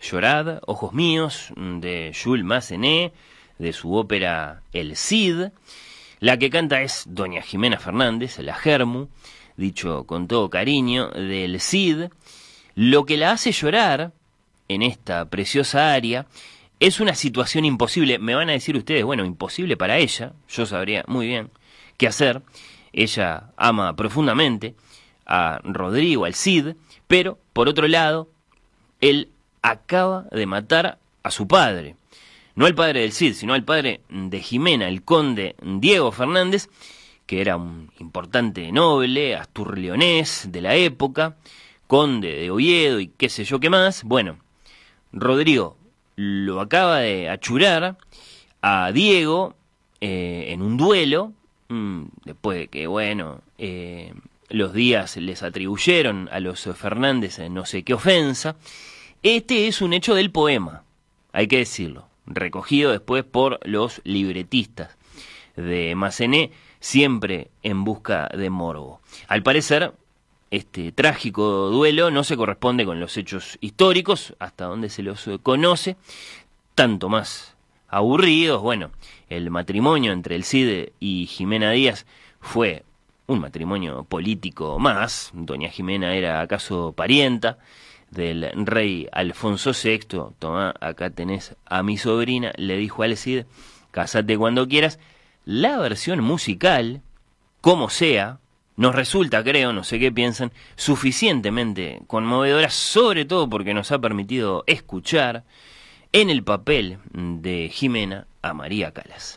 Llorad, ojos míos, de Jules Massenet, de su ópera El Cid. La que canta es doña Jimena Fernández, la Germu, dicho con todo cariño, del Cid. Lo que la hace llorar en esta preciosa aria es una situación imposible. Me van a decir ustedes, bueno, imposible para ella, yo sabría muy bien qué hacer. Ella ama profundamente a Rodrigo, al Cid, pero, por otro lado, él acaba de matar a su padre. No al padre del Cid, sino al padre de Jimena, el conde Diego Fernández, que era un importante noble, asturleonés de la época, conde de Oviedo y qué sé yo qué más. Bueno, Rodrigo lo acaba de achurar a Diego en un duelo, después de que, bueno, los días les atribuyeron a los Fernández no sé qué ofensa. Este es un hecho del poema, hay que decirlo, recogido después por los libretistas de Massenet, siempre en busca de morbo. Al parecer, este trágico duelo no se corresponde con los hechos históricos, hasta donde se los conoce, tanto más aburridos. Bueno, el matrimonio entre el Cid y Jimena Díaz fue un matrimonio político más. Doña Jimena era acaso parienta del rey Alfonso VI. Tomá, acá tenés a mi sobrina, le dijo al Cid, casate cuando quieras. La versión musical, como sea, nos resulta, creo, no sé qué piensan, suficientemente conmovedora, sobre todo porque nos ha permitido escuchar en el papel de Jimena a María Callas.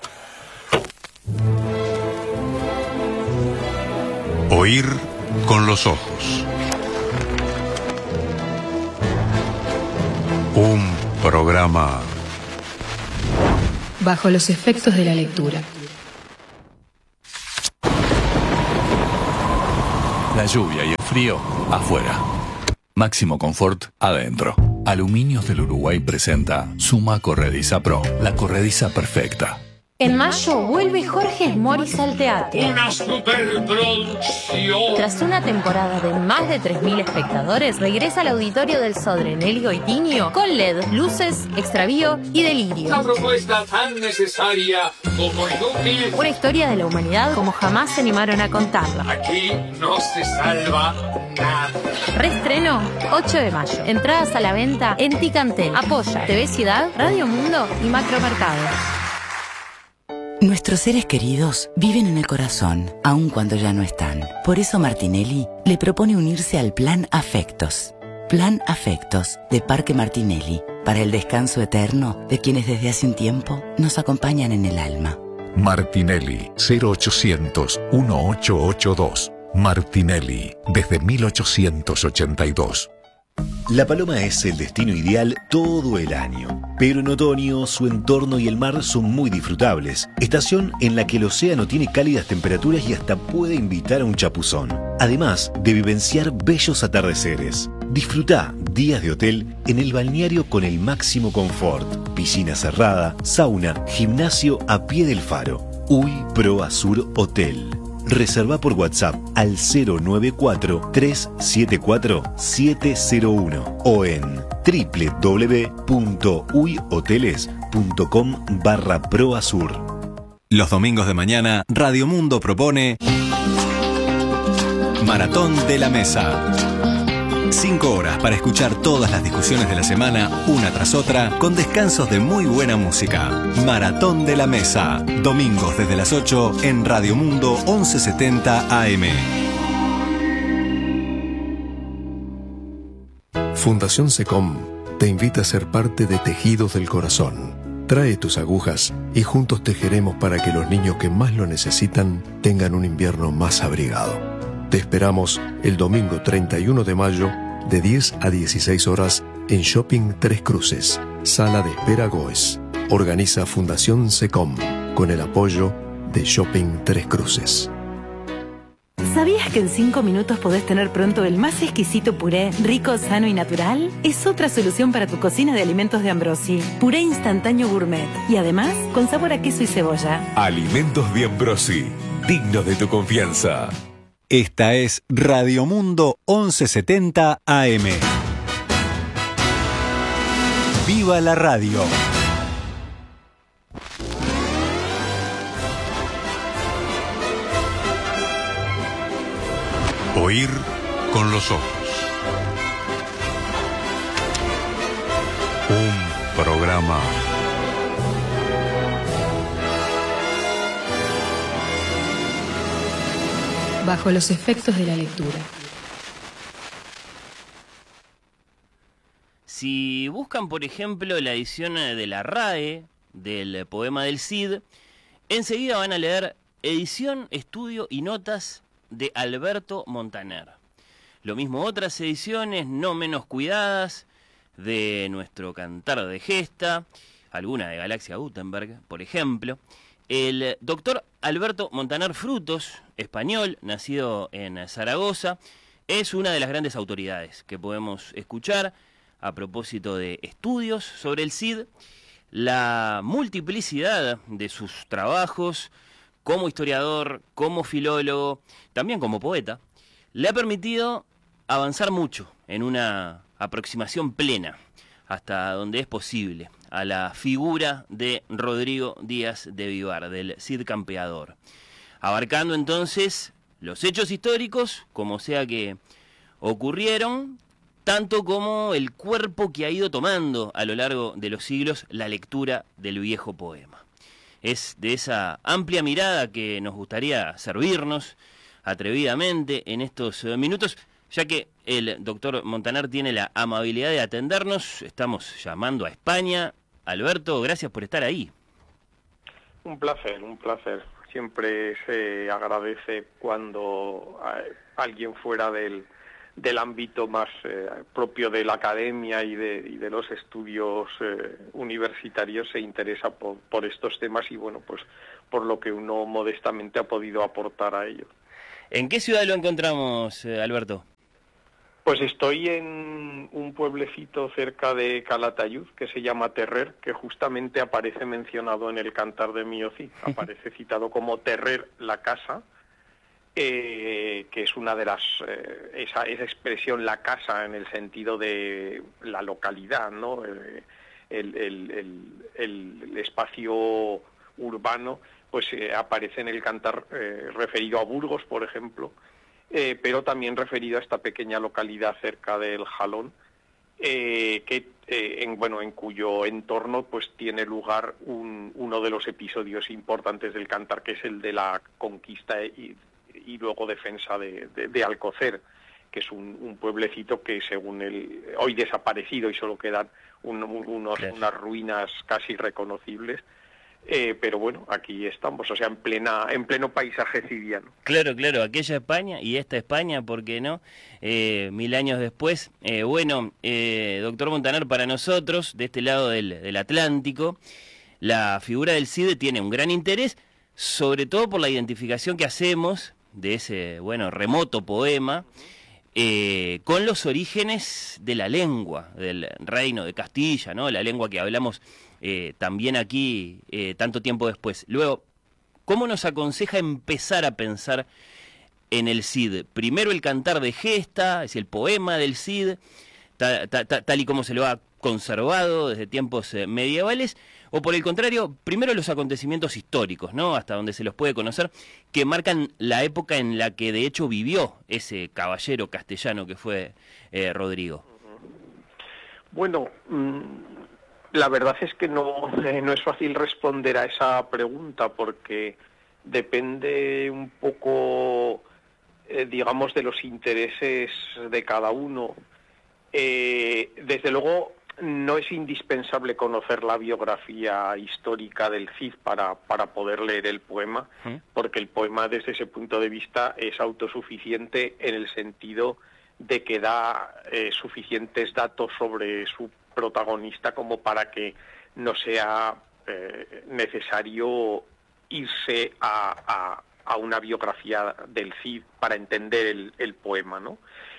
Oír con los ojos. Un programa bajo los efectos de la lectura. La lluvia y el frío afuera. Máximo confort adentro. Aluminios del Uruguay presenta Suma Corrediza Pro, la corrediza perfecta. En mayo vuelve Jorge Moris al teatro. Una superproducción. Tras una temporada de más de 3.000 espectadores, regresa al auditorio del Sodre Nelly Goitiño con LED, luces, extravío y delirio. Una propuesta tan necesaria como inútil. Una historia de la humanidad como jamás se animaron a contarla. Aquí no se salva nada. Reestreno 8 de mayo. Entradas a la venta en Ticantel. Apoya TV Ciudad, Radio Mundo y Macromercado. Nuestros seres queridos viven en el corazón, aun cuando ya no están. Por eso Martinelli le propone unirse al Plan Afectos. Plan Afectos de Parque Martinelli, para el descanso eterno de quienes desde hace un tiempo nos acompañan en el alma. Martinelli 0800-1882. Martinelli desde 1882. La Paloma es el destino ideal todo el año, pero en otoño su entorno y el mar son muy disfrutables, estación en la que el océano tiene cálidas temperaturas y hasta puede invitar a un chapuzón, además de vivenciar bellos atardeceres. Disfruta días de hotel en el balneario con el máximo confort, piscina cerrada, sauna, gimnasio a pie del faro. UI Pro Azur Hotel. Reserva por WhatsApp al 094-374-701 o en www.uyhoteles.com/proazur. Los domingos de mañana, Radio Mundo propone Maratón de la Mesa. 5 horas para escuchar todas las discusiones de la semana, una tras otra, con descansos de muy buena música. Maratón de la Mesa. Domingos desde las 8 en Radio Mundo 1170 AM. Fundación SECOM te invita a ser parte de Tejidos del Corazón. Trae tus agujas y juntos tejeremos para que los niños que más lo necesitan tengan un invierno más abrigado. Te esperamos el domingo 31 de mayo de 10 a 16 horas en Shopping Tres Cruces, Sala de Espera Goes. Organiza Fundación SECOM con el apoyo de Shopping Tres Cruces. ¿Sabías que en 5 minutos podés tener pronto el más exquisito puré, rico, sano y natural? Es otra solución para tu cocina de alimentos de Ambrosi. Puré instantáneo gourmet y además con sabor a queso y cebolla. Alimentos de Ambrosi, dignos de tu confianza. Esta es Radio Mundo 1170 AM. ¡Viva la radio! Oír con los ojos. Un programa bajo los efectos de la lectura. Si buscan, por ejemplo, la edición de la RAE del poema del Cid, enseguida van a leer edición, estudio y notas de Alberto Montaner. Lo mismo otras ediciones no menos cuidadas de nuestro Cantar de Gesta, alguna de Galaxia Gutenberg, por ejemplo. El doctor Alberto Montaner Frutos, español, nacido en Zaragoza, es una de las grandes autoridades que podemos escuchar a propósito de estudios sobre el Cid. La multiplicidad de sus trabajos como historiador, como filólogo, también como poeta, le ha permitido avanzar mucho en una aproximación plena, hasta donde es posible, a la figura de Rodrigo Díaz de Vivar, del Cid Campeador, abarcando entonces los hechos históricos, como sea que ocurrieron, tanto como el cuerpo que ha ido tomando a lo largo de los siglos la lectura del viejo poema. Es de esa amplia mirada que nos gustaría servirnos atrevidamente en estos minutos, ya que el doctor Montaner tiene la amabilidad de atendernos. Estamos llamando a España. Alberto, gracias por estar ahí. Un placer, un placer. Siempre se agradece cuando alguien fuera del ámbito más propio de la academia y de los estudios universitarios se interesa por estos temas y, bueno, pues por lo que uno modestamente ha podido aportar a ello. ¿En qué ciudad lo encontramos, Alberto? Pues estoy en un pueblecito cerca de Calatayud que se llama Terrer, que justamente aparece mencionado en el Cantar de Mío Cid. Aparece citado como Terrer la casa, que es una de las... esa expresión, la casa, en el sentido de la localidad, ¿no? El espacio urbano, pues aparece en el Cantar referido a Burgos, por ejemplo, pero también referido a esta pequeña localidad cerca del Jalón, en cuyo entorno pues tiene lugar uno de los episodios importantes del Cantar, que es el de la conquista y luego defensa de Alcocer, que es un pueblecito que, según hoy desaparecido y solo quedan unas ruinas casi reconocibles. Pero bueno, aquí estamos, o sea, en pleno paisaje cidiano. Claro, aquella España y esta España, ¿por qué no? 1000 años después. Doctor Montaner, para nosotros, de este lado del Atlántico, la figura del Cid tiene un gran interés, sobre todo por la identificación que hacemos de ese, remoto poema, con los orígenes de la lengua, del reino de Castilla, ¿no? La lengua que hablamos también aquí tanto tiempo después. Luego, ¿cómo nos aconseja empezar a pensar en el Cid? Primero el Cantar de Gesta, es decir, el poema del Cid, tal y como se lo ha conservado desde tiempos medievales, o por el contrario, primero los acontecimientos históricos, ¿no? Hasta donde se los puede conocer, que marcan la época en la que de hecho vivió ese caballero castellano que fue Rodrigo. Bueno, la verdad es que no es fácil responder a esa pregunta, porque depende un poco, digamos, de los intereses de cada uno. Desde luego, no es indispensable conocer la biografía histórica del Cid para poder leer el poema, porque el poema, desde ese punto de vista, es autosuficiente en el sentido de que da suficientes datos sobre su protagonista como para que no sea necesario irse a una biografía del Cid para entender el poema, ¿no?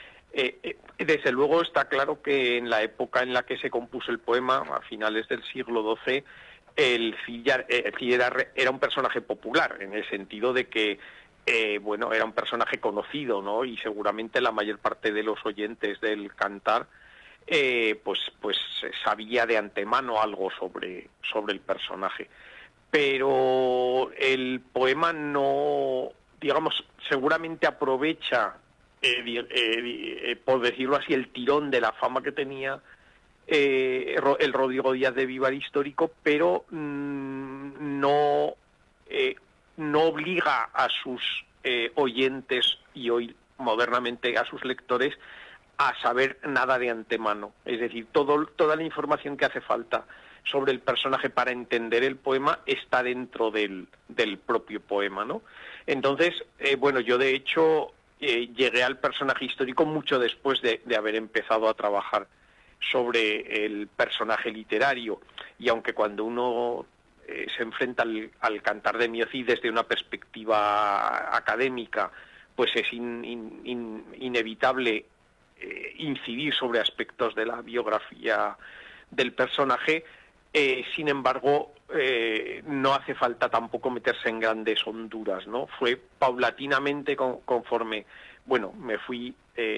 Desde luego está claro que en la época en la que se compuso el poema, a finales del siglo XII, el Cid era un personaje popular, en el sentido de que era un personaje conocido, ¿no? Y seguramente la mayor parte de los oyentes del Cantar pues sabía de antemano algo sobre el personaje. Pero el poema no, digamos, seguramente aprovecha, por decirlo así, el tirón de la fama que tenía el Rodrigo Díaz de Vivar histórico, pero no obliga a sus oyentes y hoy modernamente a sus lectores a saber nada de antemano. Es decir, toda la información que hace falta sobre el personaje para entender el poema está dentro del propio poema, ¿no? Entonces, bueno, yo de hecho llegué al personaje histórico mucho después de haber empezado a trabajar sobre el personaje literario, y aunque cuando uno se enfrenta al Cantar de Mio Cid desde una perspectiva académica, pues es inevitable incidir sobre aspectos de la biografía del personaje. Sin embargo, no hace falta tampoco meterse en grandes honduras, ¿no? Fue paulatinamente conforme, bueno, me fui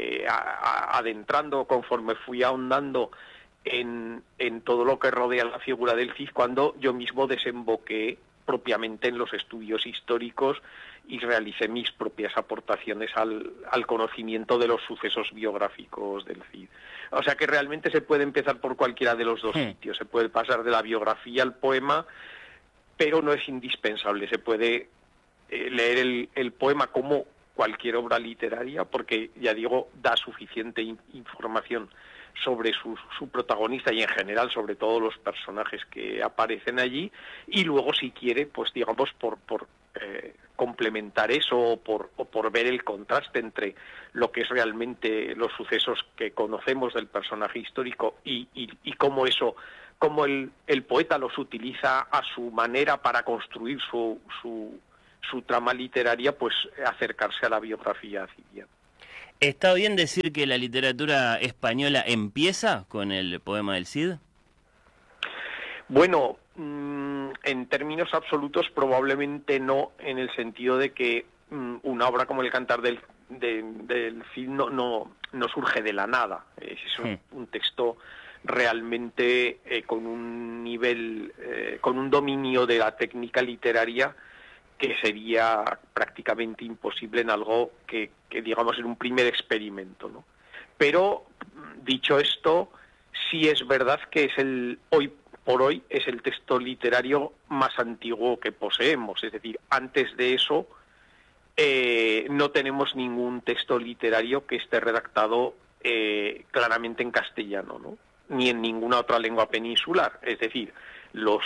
adentrando, conforme fui ahondando en todo lo que rodea la figura del Cid, cuando yo mismo desemboqué propiamente en los estudios históricos y realicé mis propias aportaciones al conocimiento de los sucesos biográficos del Cid. O sea que realmente se puede empezar por cualquiera de los dos sitios, se puede pasar de la biografía al poema, pero no es indispensable, se puede leer el poema como cualquier obra literaria, porque, ya digo, da suficiente información sobre su protagonista y en general sobre todos los personajes que aparecen allí, y luego si quiere, pues digamos, por complementar eso o por ver el contraste entre lo que es realmente los sucesos que conocemos del personaje histórico y cómo eso, cómo el poeta los utiliza a su manera para construir su trama literaria, pues acercarse a la biografía cidiana. ¿Está bien decir que la literatura española empieza con el poema del Cid? Bueno, en términos absolutos probablemente no, en el sentido de que una obra como el Cantar del Cid no surge de la nada. Es un texto realmente con un nivel, con un dominio de la técnica literaria que sería prácticamente imposible en algo que digamos, en un primer experimento, ¿no? Pero, dicho esto, sí es verdad que es hoy por hoy es el texto literario más antiguo que poseemos. Es decir, antes de eso no tenemos ningún texto literario que esté redactado claramente en castellano, ¿no? Ni en ninguna otra lengua peninsular. Es decir, los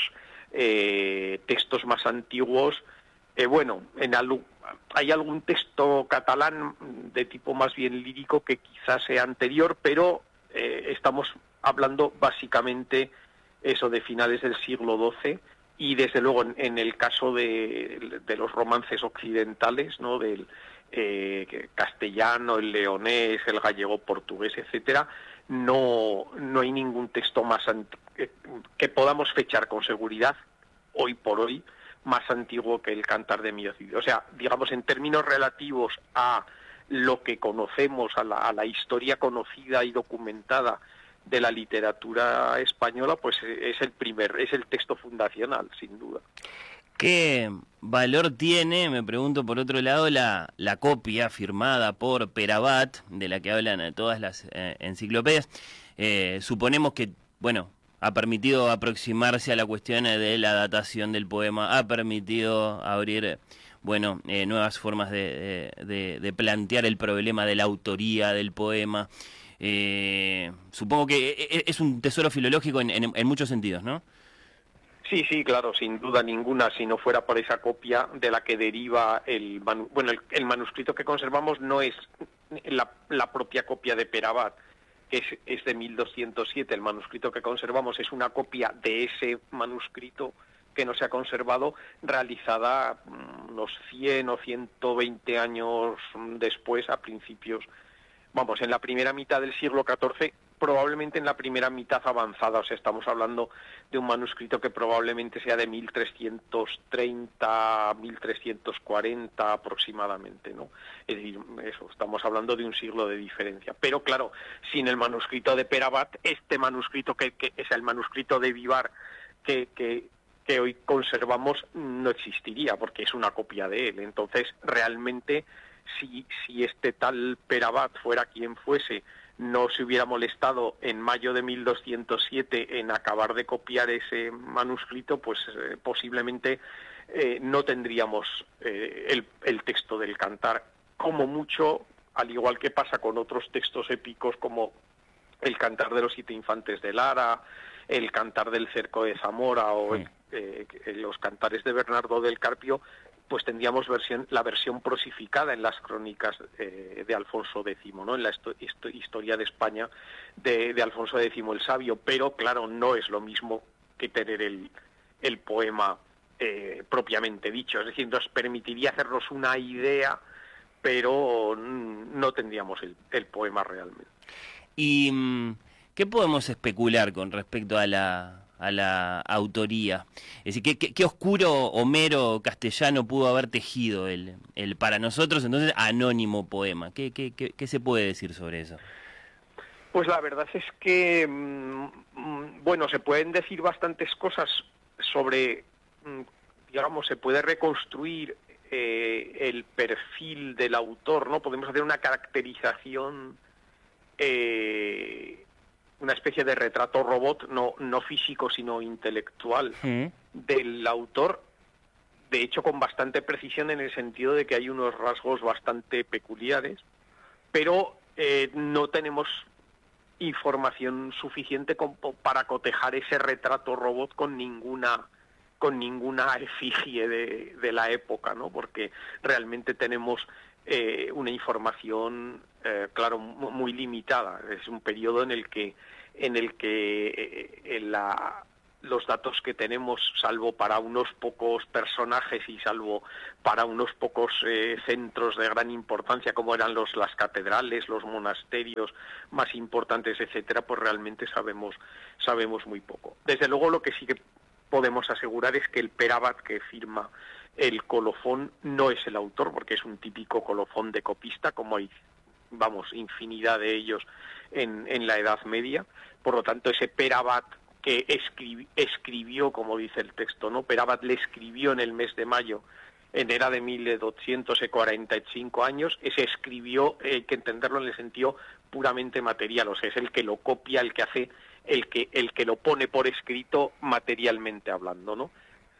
textos más antiguos, bueno, hay algún texto catalán de tipo más bien lírico que quizás sea anterior, pero estamos hablando básicamente eso de finales del siglo XII, y desde luego en el caso de los romances occidentales, ¿no? Del castellano, el leonés, el gallego, portugués, etcétera, no hay ningún texto más que podamos fechar con seguridad hoy por hoy más antiguo que el Cantar de Mio Cid. O sea, digamos, en términos relativos a lo que conocemos, a la historia conocida y documentada de la literatura española, pues es el texto fundacional, sin duda. ¿Qué valor tiene, me pregunto por otro lado, la copia firmada por Perabat, de la que hablan todas las enciclopedias? Suponemos que, bueno, ha permitido aproximarse a la cuestión de la datación del poema, ha permitido abrir, bueno, nuevas formas de plantear el problema de la autoría del poema. Supongo que es un tesoro filológico en muchos sentidos, ¿no? Sí, claro, sin duda ninguna. Si no fuera por esa copia de la que deriva el manuscrito que conservamos, no es la propia copia de Perabat, que es de 1207. El manuscrito que conservamos es una copia de ese manuscrito que no se ha conservado, realizada unos 100 o 120 años después, a principios, vamos, en la primera mitad del siglo XIV, probablemente en la primera mitad avanzada, o sea, estamos hablando de un manuscrito que probablemente sea de 1330, 1340 aproximadamente, ¿no? Es decir, eso, estamos hablando de un siglo de diferencia. Pero claro, sin el manuscrito de Pere Abat, este manuscrito que es el manuscrito de Vivar que hoy conservamos no existiría, porque es una copia de él. Entonces, realmente, si este tal Pere Abat fuera quien fuese, no se hubiera molestado en mayo de 1207 en acabar de copiar ese manuscrito, pues posiblemente no tendríamos el texto del Cantar. Como mucho, al igual que pasa con otros textos épicos como el Cantar de los 7 Infantes de Lara, el Cantar del Cerco de Zamora o los Cantares de Bernardo del Carpio, pues tendríamos la versión prosificada en las crónicas de Alfonso X, ¿no? En la historia de España de Alfonso X el Sabio, pero claro, no es lo mismo que tener el poema propiamente dicho. Es decir, nos permitiría hacernos una idea, pero no tendríamos el poema realmente. ¿Y qué podemos especular con respecto a la autoría? Es decir, ¿qué oscuro Homero castellano pudo haber tejido el para nosotros entonces anónimo poema? ¿Qué se puede decir sobre eso? Pues la verdad es que, bueno, se pueden decir bastantes cosas sobre, digamos, se puede reconstruir el perfil del autor, ¿no? Podemos hacer una caracterización, una especie de retrato robot, no físico sino intelectual, del autor, de hecho con bastante precisión en el sentido de que hay unos rasgos bastante peculiares, pero no tenemos información suficiente para cotejar ese retrato robot con ninguna efigie de la época, ¿no? Porque realmente tenemos una información, claro, muy limitada. Es un periodo en el que los datos que tenemos, salvo para unos pocos personajes y salvo para unos pocos centros de gran importancia, como eran las catedrales, los monasterios más importantes, etcétera, pues realmente sabemos muy poco. Desde luego, lo que sí que podemos asegurar es que el Pere Abat que firma el colofón no es el autor, porque es un típico colofón de copista, como hay, infinidad de ellos en la Edad Media. Por lo tanto, ese Pere Abat que escribió, como dice el texto, ¿no? Pere Abat le escribió en el mes de mayo, en era de 1245 años, ese escribió, hay que entenderlo en el sentido puramente material, o sea, es el que lo copia, el que hace, el que lo pone por escrito materialmente hablando, ¿no?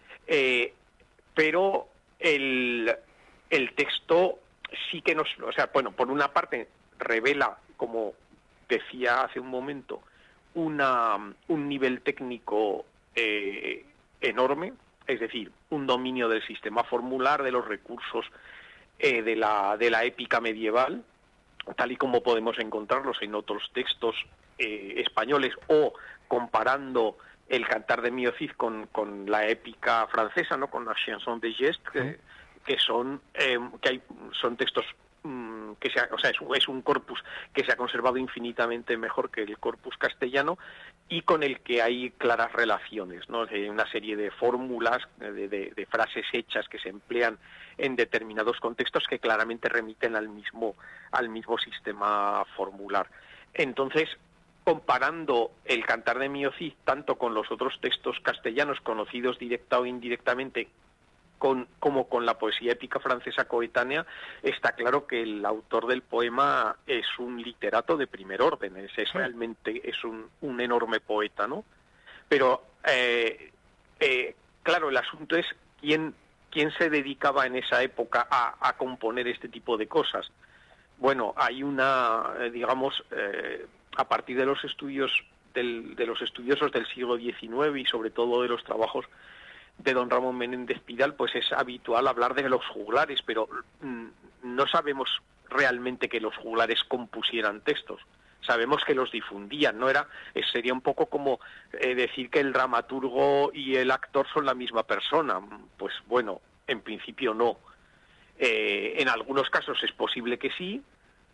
Pero el texto sí que nos, o sea, bueno, por una parte revela, como decía hace un momento, un nivel técnico enorme, es decir, un dominio del sistema formular, de los recursos de la épica medieval, tal y como podemos encontrarlos en otros textos españoles, o comparando el Cantar de Mio Cid con la épica francesa, ¿no? Con la Chanson de Geste, que son textos es un corpus que se ha conservado infinitamente mejor que el corpus castellano y con el que hay claras relaciones, ¿no? Hay una serie de fórmulas, de frases hechas que se emplean en determinados contextos que claramente remiten al mismo sistema formular. Entonces, comparando el Cantar de Mio Cid tanto con los otros textos castellanos conocidos directa o indirectamente como con la poesía épica francesa coetánea, está claro que el autor del poema es un literato de primer orden, realmente es un enorme poeta, ¿no? Pero, claro, el asunto es quién se dedicaba en esa época a componer este tipo de cosas. Bueno, hay una, a partir de los estudios de los estudiosos del siglo XIX y sobre todo de los trabajos de don Ramón Menéndez Pidal, pues es habitual hablar de los juglares, pero no sabemos realmente que los juglares compusieran textos. Sabemos que los difundían, sería un poco como decir que el dramaturgo y el actor son la misma persona. Pues bueno, en principio no. En algunos casos es posible que sí,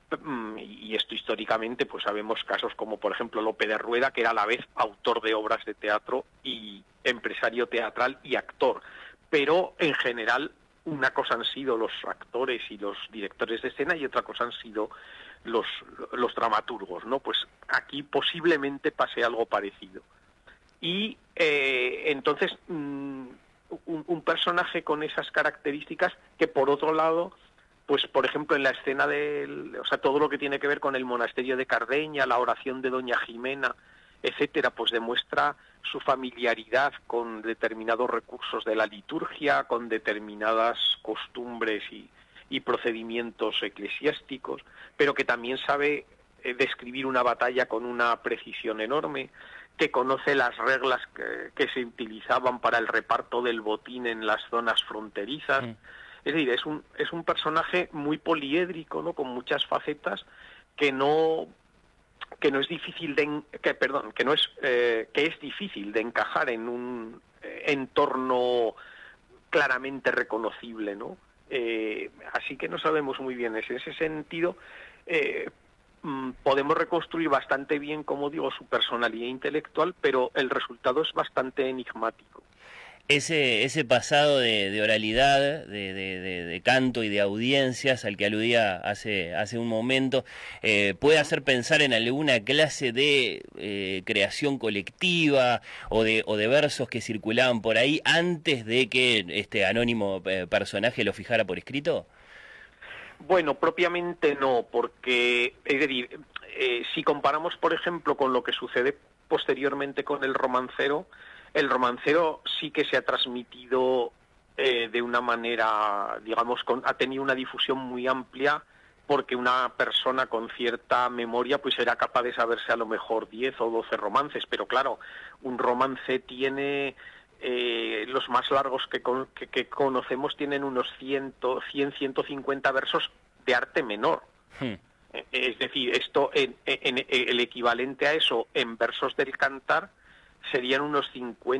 y esto históricamente pues sabemos casos como por ejemplo Lope de Rueda, que era a la vez autor de obras de teatro y empresario teatral y actor, pero en general una cosa han sido los actores y los directores de escena y otra cosa han sido los dramaturgos, ¿no? Pues aquí posiblemente pase algo parecido. Y entonces un personaje con esas características que por otro lado, pues por ejemplo en la escena todo lo que tiene que ver con el monasterio de Cardeña, la oración de Doña Jimena, etcétera, pues demuestra su familiaridad con determinados recursos de la liturgia, con determinadas costumbres y procedimientos eclesiásticos, pero que también sabe describir una batalla con una precisión enorme, que conoce las reglas que se utilizaban para el reparto del botín en las zonas fronterizas. Es decir, es un personaje muy poliédrico, ¿no? Con muchas facetas que es difícil que es difícil de encajar en un entorno claramente reconocible, ¿no? Así que no sabemos muy bien. En ese sentido, podemos reconstruir bastante bien, como digo, su personalidad intelectual, pero el resultado es bastante enigmático. Ese pasado de oralidad, de canto y de audiencias al que aludía hace un momento, puede hacer pensar en alguna clase de creación colectiva o de versos que circulaban por ahí antes de que este anónimo personaje lo fijara por escrito. Bueno, propiamente no, porque, es decir, si comparamos, por ejemplo, con lo que sucede posteriormente con el romancero sí que se ha transmitido de una manera, digamos, ha tenido una difusión muy amplia, porque una persona con cierta memoria pues era capaz de saberse a lo mejor 10 o 12 romances, pero claro, un romance tiene... los más largos que conocemos tienen unos 150 versos de arte menor. Es decir, esto el equivalente a eso en versos del Cantar serían unos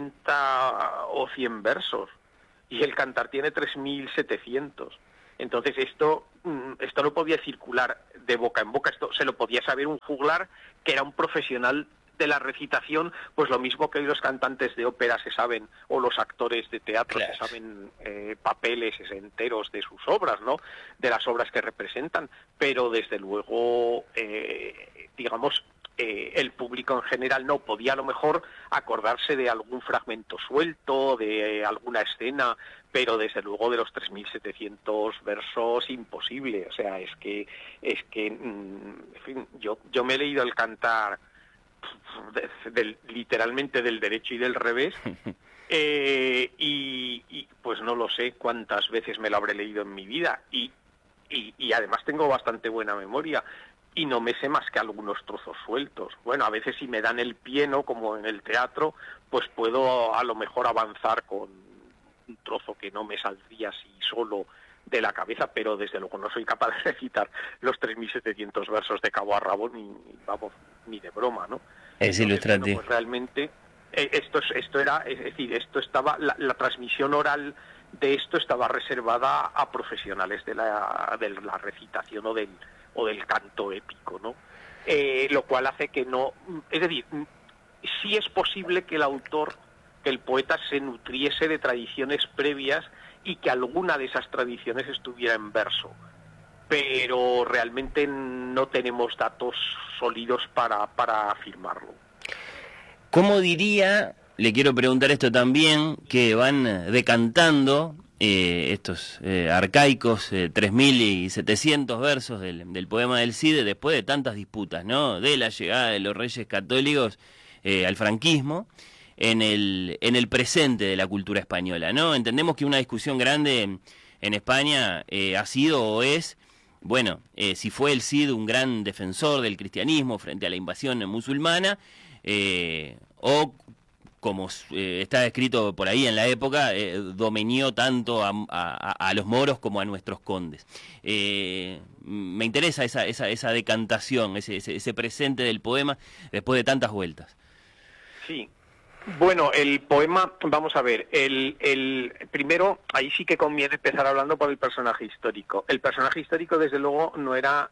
50 o 100 versos, y el Cantar tiene 3.700. Entonces esto no podía circular de boca en boca, esto se lo podía saber un juglar que era un profesional de la recitación, pues lo mismo que los cantantes de ópera se saben, o los actores de teatro se saben papeles enteros de sus obras, ¿no? De las obras que representan, pero desde luego, digamos, el público en general no podía a lo mejor acordarse de algún fragmento suelto, de alguna escena, pero desde luego de los 3.700 versos imposible. O sea, es que en fin, yo me he leído el Cantar literalmente del derecho y del revés, y pues no lo sé cuántas veces me lo habré leído en mi vida, y además tengo bastante buena memoria y no me sé más que algunos trozos sueltos. Bueno, a veces si me dan el pie, ¿no?, como en el teatro, pues puedo a lo mejor avanzar con un trozo que no me saldría así solo de la cabeza, pero desde luego no soy capaz de recitar los 3.700 versos de cabo a rabo, ni de broma, ¿no? Es ilustrativo. Bueno, pues realmente esto era, es decir, esto estaba, la transmisión oral de esto estaba reservada a profesionales de la recitación o del canto épico, ¿no? Lo cual hace que no, es decir, sí es posible que el poeta se nutriese de tradiciones previas y que alguna de esas tradiciones estuviera en verso, pero realmente no tenemos datos sólidos para afirmarlo. ¿Cómo diría, le quiero preguntar esto también, que van decantando estos arcaicos 3.700 versos del poema del Cid después de tantas disputas, ¿no?, de la llegada de los reyes católicos al franquismo, en el presente de la cultura española, ¿no? Entendemos que una discusión grande en España ha sido o es, bueno, si fue el Cid un gran defensor del cristianismo frente a la invasión musulmana, o como está escrito por ahí en la época, dominó tanto a los moros como a nuestros condes. Me interesa esa decantación, ese presente del poema después de tantas vueltas. Sí. Bueno, el poema, vamos a ver, el primero, ahí sí que conviene empezar hablando por el personaje histórico. El personaje histórico, desde luego, no era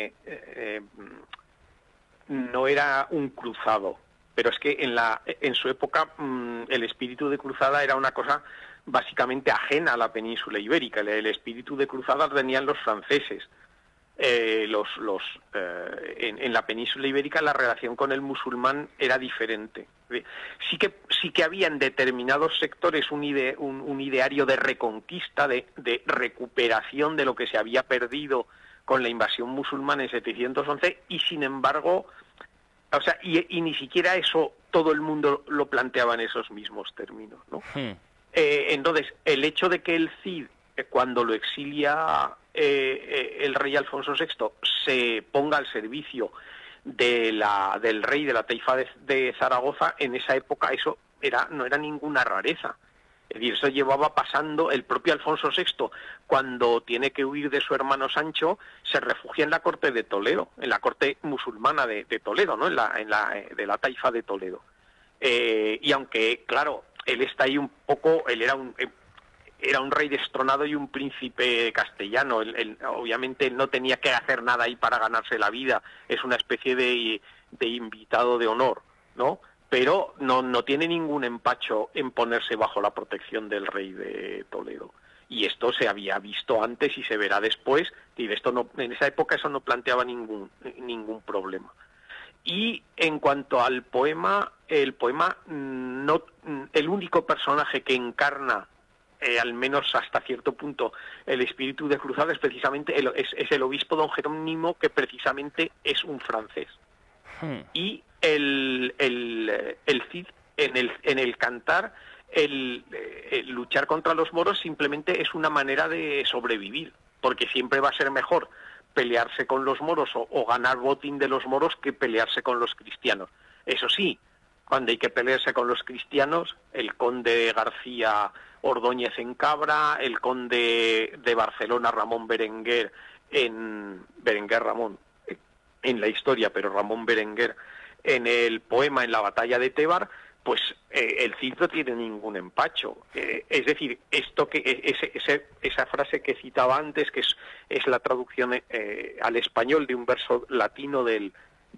un cruzado, pero es que en su época el espíritu de cruzada era una cosa básicamente ajena a la península ibérica. El espíritu de cruzada tenían los franceses. En la península ibérica la relación con el musulmán era diferente. Sí que había en determinados sectores un ideario de reconquista, de recuperación de lo que se había perdido con la invasión musulmana en 711, y sin embargo, o sea, y ni siquiera eso todo el mundo lo planteaba en esos mismos términos, ¿no? Entonces, el hecho de que el Cid, cuando lo exilia el rey Alfonso VI, se ponga al servicio del rey de la taifa de Zaragoza, en esa época eso no era ninguna rareza. Es decir, eso llevaba pasando. El propio Alfonso VI, cuando tiene que huir de su hermano Sancho, se refugia en la corte de Toledo, en la corte musulmana de Toledo, ¿no? De la taifa de Toledo. Y aunque, claro, él está ahí un poco, él era un rey destronado y un príncipe castellano. Obviamente él no tenía que hacer nada ahí para ganarse la vida. Es una especie de invitado de honor, ¿no? Pero no tiene ningún empacho en ponerse bajo la protección del rey de Toledo. Y esto se había visto antes y se verá después, y en esa época eso no planteaba ningún problema. Y en cuanto al poema, el único personaje que encarna, al menos hasta cierto punto, el espíritu de cruzada es precisamente es el obispo don Jerónimo, que precisamente es un francés. Y el Cid, en el cantar, el luchar contra los moros simplemente es una manera de sobrevivir, porque siempre va a ser mejor pelearse con los moros o ganar botín de los moros que pelearse con los cristianos. Eso sí, cuando hay que pelearse con los cristianos, el conde García Ordóñez en Cabra, el conde de Barcelona Ramón Berenguer Ramón en la historia, pero Ramón Berenguer en el poema, en la batalla de Tébar, pues el Cid no tiene ningún empacho. Es decir, esa frase que citaba antes, que es la traducción al español de un verso latino del